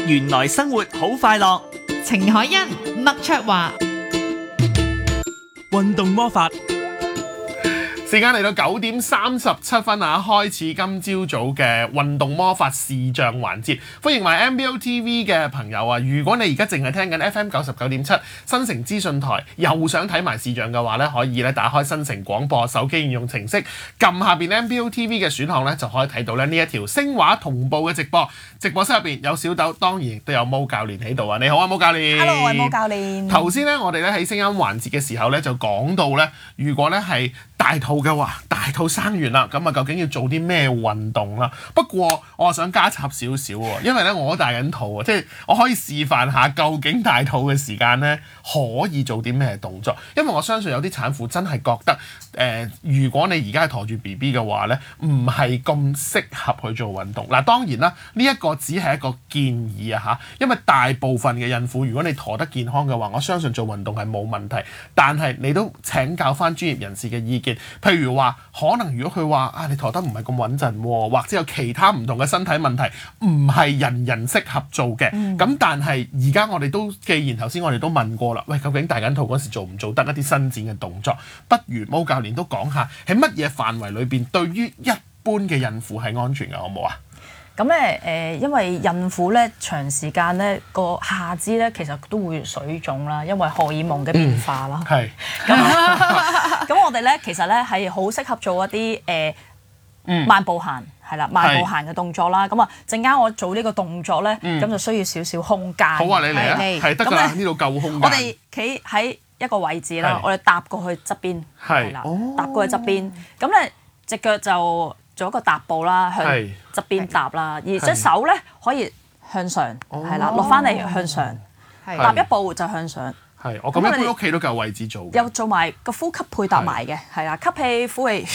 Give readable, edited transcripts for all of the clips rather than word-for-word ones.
原來生活好快樂。 程海欣、麥卓華， 運動魔法。 時間嚟到9:37啊，開始今朝早嘅運動魔法視像環節，歡迎埋 MBO TV 嘅朋友啊！如果你而家淨係聽緊 FM 99.7新城資訊台，又想睇埋視像嘅話咧，可以咧打開新城廣播手機應用程式，撳下邊 MBO TV 嘅選項咧，就可以睇到咧呢一條聲畫同步嘅直播。直播室入邊有小豆，當然亦都有毛教練喺度啊！你好啊，毛教練。 Hello， 我係毛教練。 頭先咧，我哋咧喺聲音環節嘅時候咧，就講到咧，如果咧係大肚嘅話，大肚生完啦，咁啊究竟要做啲咩運動啦？不過我想加插少少喎，因為咧我大緊肚啊，即係我可以示範下究竟大肚嘅時間咧可以做啲咩動作，因為我相信有啲產婦真係覺得如果你而家係陀住 BB 嘅話咧，唔係咁適合去做運動。嗱，當然啦，呢一個只係一個建議啊嚇，因為大部分嘅孕婦如果你陀得健康嘅話，我相信做運動係冇問題。但係你都請教翻專業人士嘅意見，譬如話可能如果佢話啊你陀得唔係咁穩陣喎，或者有其他唔同嘅身體問題，唔係人人適合做嘅。咁但係而家我哋都既然頭先我哋都問過啦，喂，究竟大緊肚嗰時做唔做得一啲伸展嘅動作？不如毛教練都講下喺乜嘢範圍裏邊對於一般嘅孕婦係安全嘅，好唔好啊？ 咁咧因為孕婦咧長時間咧個下肢咧其實都會水腫啦，因為荷爾蒙嘅變化啦。 係。 咁我哋咧其實咧係好適合做一啲慢步行，係啦，慢步行嘅動作啦。咁啊陣間我做呢個動作咧，咁就需要少少空間。 好啊，你嚟啊，係得㗎啦，呢度夠空間。 我哋企喺一個位置啦，我哋搭過去側邊，係啦，搭過去側邊。咁咧隻腳就做一個踏步啦，向側邊踏啦，而隻手咧可以向上，係啦，落翻嚟向上，踏一步就向上。 係，我咁一般屋企都夠位置做。 又做埋個呼吸配搭埋嘅，係啦，吸氣呼氣。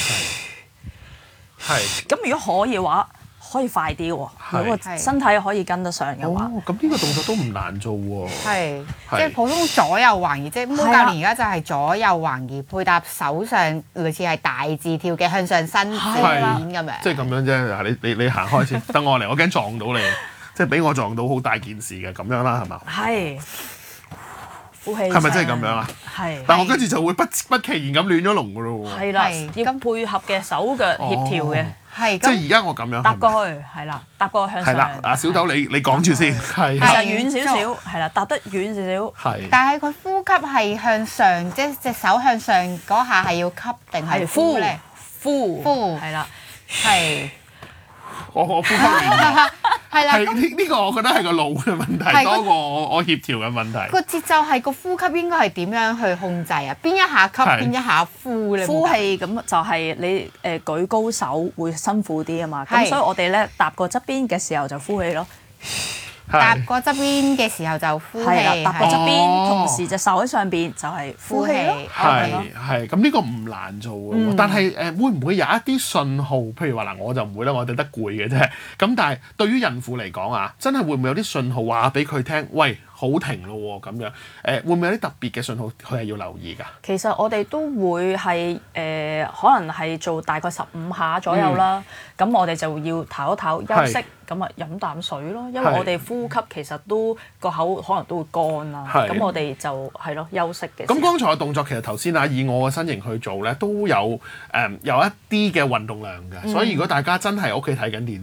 係。 咁如果可以嘅話，可以快啲喎，如果個身體可以跟得上嘅話。 咁呢個動作都唔難做喎。 係，即係普通左右橫移，即係毛教練而家就係左右橫移，配搭手上類似係大字跳嘅向上伸展咁樣。 即係咁樣啫，你行開先，等我嚟，我驚撞到你，即係俾我撞到好大件事嘅咁樣啦，係嘛？ 係。呼氣。 係咪真係咁樣啊？ 係。 但我跟住就會不其然咁亂咗龍㗎咯喎。 係啦，要配合嘅手腳協調嘅。 係。 即係而家我咁樣。 搭過去，係啦，搭過去向上。 係啦，啊小豆你講住先。係。 其實遠少少，係啦，搭得遠少少。 係。 但係佢呼吸係向上，即係隻手向上嗰下係要吸定係呼咧？ 呼係啦，係。 我呼吸係啦， 呢個我覺得係個腦嘅問題多過我協調嘅問題。 個節奏係個呼吸應該係點樣去控制啊？邊一下吸，邊一下呼咧？ 呼氣咁就係你舉高手會辛苦啲啊嘛，咁所以我哋咧搭過側邊嘅時候就呼氣咯。 搭過側邊嘅時候就呼氣， 係啦，搭過側邊，同時隻手喺上邊就係呼氣咯。 係，咁呢個唔難做嘅，但係會唔會有一啲訊號？譬如話嗱，我就唔會啦，我哋得攰嘅啫。咁但係對於孕婦嚟講啊，真係會唔會有啲訊號話俾佢聽？喂，好停咯喎，咁樣會唔會有啲特別嘅訊號？佢係要留意㗎。 其實我哋都會係可能係做大概15下左右啦。咁我哋就要唞一唞休息，咁啊飲啖水咯。因為我哋呼吸其實都個口可能都會乾啦。咁我哋就係咯休息嘅。 咁剛才嘅動作其實頭先啊，以我嘅身形去做咧，都有一啲嘅運動量嘅。所以如果大家真係屋企睇緊電